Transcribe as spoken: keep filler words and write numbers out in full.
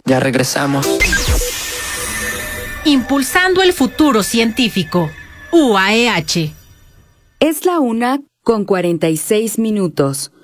Ya regresamos. Impulsando el futuro científico. U A E H. Es la una con cuarenta y seis minutos.